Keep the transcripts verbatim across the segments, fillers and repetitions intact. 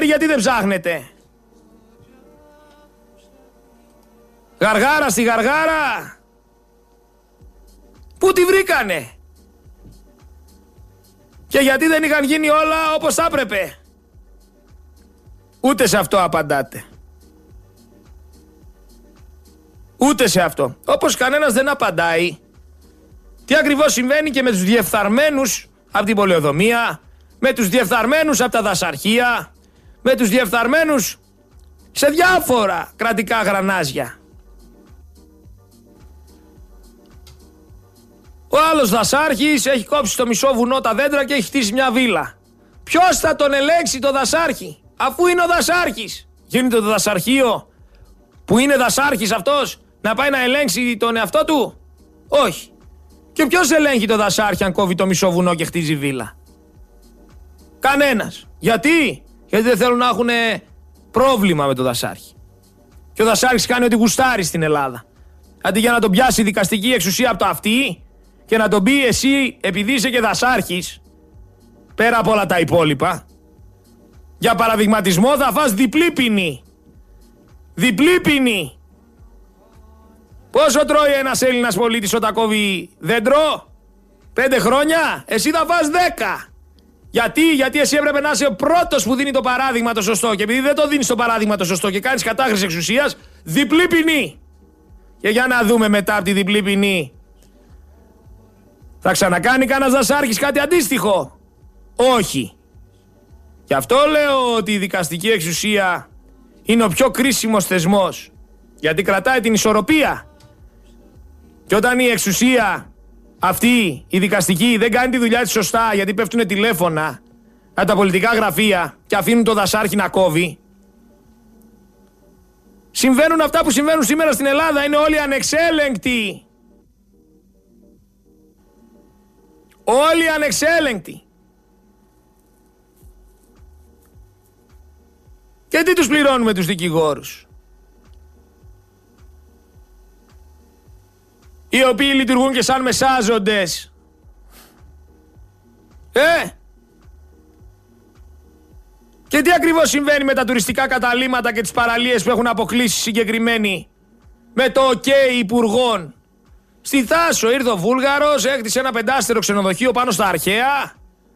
γιατί δεν ψάχνετε? Γαργάρα στη Γαργάρα. Πού τη βρήκανε? Και γιατί δεν είχαν γίνει όλα όπως θα έπρεπε? Ούτε σε αυτό απαντάτε. Ούτε σε αυτό. Όπως κανένας δεν απαντάει τι ακριβώς συμβαίνει και με τους διεφθαρμένους από την πολεοδομία, με τους διεφθαρμένους από τα δασαρχεία, με τους διεφθαρμένους σε διάφορα κρατικά γρανάζια. Ο άλλος δασάρχης έχει κόψει στο μισό βουνό τα δέντρα και έχει χτίσει μια βίλα. Ποιος θα τον ελέγξει το δασάρχη, αφού είναι ο δασάρχης? Γίνεται το δασαρχείο που είναι δασάρχης αυτός να πάει να ελέγξει τον εαυτό του? Όχι. Και ποιος ελέγχει το δασάρχη αν κόβει το μισό βουνό και χτίζει βίλα? Κανένας. Γιατί? Γιατί δεν θέλουν να έχουν πρόβλημα με το δασάρχη. Και ο δασάρχης κάνει ό,τι γουστάρει στην Ελλάδα. Αντί για να τον πιάσει η δικαστική εξουσία από το αυτί και να τον πει εσύ, επειδή είσαι και δασάρχης, πέρα από όλα τα υπόλοιπα, για παραδειγματισμό θα φας διπλή ποινή. Διπλή ποινή. Πόσο τρώει ένας Έλληνας πολίτης όταν κόβει δέντρο? Πέντε χρόνια? Εσύ θα φας δέκα. Γιατί? Γιατί εσύ έπρεπε να είσαι ο πρώτος που δίνει το παράδειγμα το σωστό. Και επειδή δεν το δίνεις το παράδειγμα το σωστό και κάνεις κατάχρηση εξουσίας, διπλή ποινή. Και για να δούμε μετά από τη διπλή ποινή, θα ξανακάνει κανένας δασάρχης κάτι αντίστοιχο? Όχι. Γι' αυτό λέω ότι η δικαστική εξουσία είναι ο πιο κρίσιμος θεσμός. Γιατί κρατάει την ισορροπία. Και όταν η εξουσία αυτή, η δικαστική, δεν κάνει τη δουλειά της σωστά, γιατί πέφτουν τηλέφωνα από τα πολιτικά γραφεία και αφήνουν το δασάρχη να κόβει, συμβαίνουν αυτά που συμβαίνουν σήμερα στην Ελλάδα. Είναι όλοι ανεξέλεγκτοι. Όλοι ανεξέλεγκτοι. Και τι τους πληρώνουμε τους δικηγόρους, οι οποίοι λειτουργούν και σαν μεσάζοντες? Ε! Και τι ακριβώς συμβαίνει με τα τουριστικά καταλύματα και τις παραλίες που έχουν αποκλείσει συγκεκριμένοι με το OK υπουργών? Στη Θάσο ήρθε ο Βούλγαρος, έκτισε ένα πεντάστερο ξενοδοχείο πάνω στα αρχαία.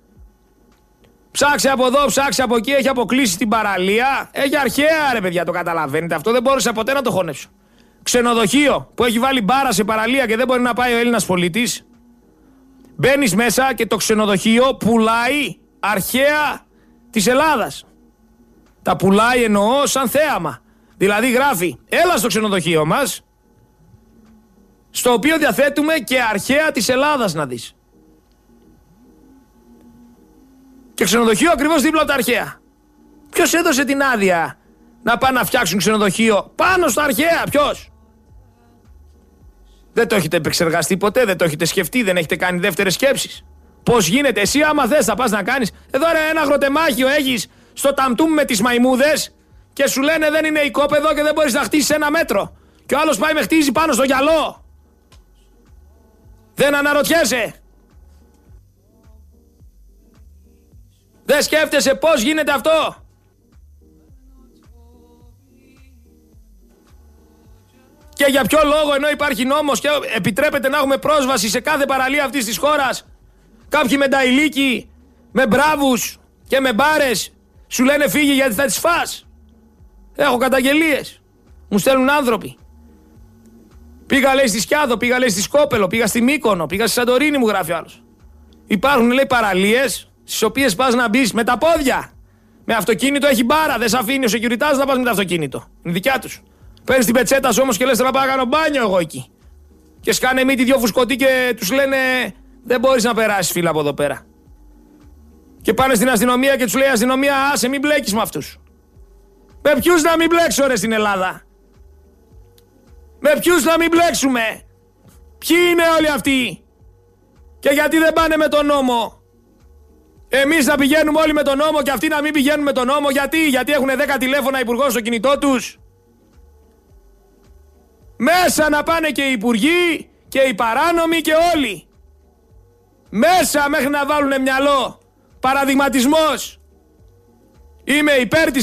Ψάξε από εδώ, ψάξε από εκεί, έχει αποκλείσει την παραλία. Έχει αρχαία ρε παιδιά, το καταλαβαίνετε αυτό? Δεν μπόρεσα ποτέ να το χωνέψω. Ξενοδοχείο που έχει βάλει μπάρα σε παραλία και δεν μπορεί να πάει ο Έλληνας πολίτης. Μπαίνεις μέσα και το ξενοδοχείο πουλάει αρχαία της Ελλάδας. Τα πουλάει εννοώ σαν θέαμα. Δηλαδή γράφει, έλα στο ξενοδοχείο μας, στο οποίο διαθέτουμε και αρχαία της Ελλάδας να δεις. Και ξενοδοχείο ακριβώς δίπλα από τα αρχαία. Ποιος έδωσε την άδεια να πάνε να φτιάξουν ξενοδοχείο πάνω στα αρχαία? Ποιος? Δεν το έχετε επεξεργαστεί ποτέ, δεν το έχετε σκεφτεί, δεν έχετε κάνει δεύτερες σκέψεις? Πώς γίνεται? Εσύ άμα θες θα πας να κάνεις. Εδώ ρε ένα αγροτεμάχιο έχεις στο Ταμτούμ με τις μαϊμούδες και σου λένε δεν είναι οικόπεδο και δεν μπορείς να χτίσεις ένα μέτρο. Και ο άλλος πάει με χτίζει πάνω στο γυαλό. Δεν αναρωτιέσαι? Δεν σκέφτεσαι πώς γίνεται αυτό? Και για ποιο λόγο, ενώ υπάρχει νόμος και επιτρέπεται να έχουμε πρόσβαση σε κάθε παραλία αυτής της χώρας, κάποιοι με νταϊλίκι, με μπράβους και με μπάρες σου λένε φύγει γιατί θα τις φας? Έχω καταγγελίες. Μου στέλνουν άνθρωποι. Πήγα λέει στη Σκιάδο, πήγα λέει στη Σκόπελο, πήγα στη Μύκονο, πήγα στη Σαντορίνη, μου γράφει άλλος. Υπάρχουν λέει παραλίες στις οποίες πας να μπεις με τα πόδια. Με αυτοκίνητο έχει μπάρα, δεν σε αφήνει ο securitas να πας με το αυτοκίνητο. Είναι δικιά τους. Παίρνεις την πετσέτα σου όμως και λες να πάω να κάνω μπάνιο εγώ εκεί. Και σκάνε μύτη δυο φουσκωτοί και τους λένε δεν μπορείς να περάσεις φίλα από εδώ πέρα. Και πάνε στην αστυνομία και τους λέει αστυνομία άσε μην μπλέκεις με αυτούς. Με ποιους να μην μπλέξω ρε στην Ελλάδα? Με ποιους να μην μπλέξουμε? Ποιοι είναι όλοι αυτοί? Και γιατί δεν πάνε με τον νόμο? Εμείς να πηγαίνουμε όλοι με τον νόμο και αυτοί να μην πηγαίνουν με τον νόμο? Γιατί? Γιατί έχουν δέκα τηλέφωνα υπουργός στο κινητό τους? Μέσα να πάνε και οι υπουργοί και οι παράνομοι και όλοι. Μέσα μέχρι να βάλουν μυαλό. Παραδειγματισμός. Είμαι υπέρ της